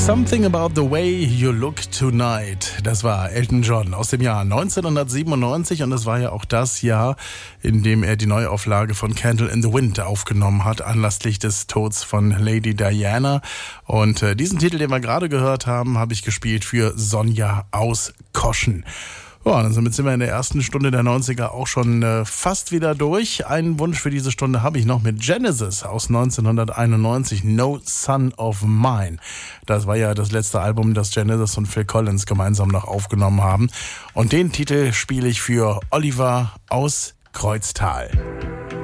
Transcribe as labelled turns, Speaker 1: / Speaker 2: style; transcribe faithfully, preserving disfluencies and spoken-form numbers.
Speaker 1: Something About the Way You Look Tonight. Das war Elton John aus dem Jahr neunzehnhundertsiebenundneunzig und das war ja auch das Jahr, in dem er die Neuauflage von Candle in the Wind aufgenommen hat, anlässlich des Todes von Lady Diana. Und äh, diesen Titel, den wir gerade gehört haben, habe ich gespielt für Sonja aus Koschen. Ja, dann sind wir in der ersten Stunde der neunziger auch schon äh, fast wieder durch. Einen Wunsch für diese Stunde habe ich noch mit Genesis aus neunzehnhunderteinundneunzig, No Son of Mine. Das war ja das letzte Album, das Genesis und Phil Collins gemeinsam noch aufgenommen haben. Und den Titel spiele ich für Oliver aus Kreuztal.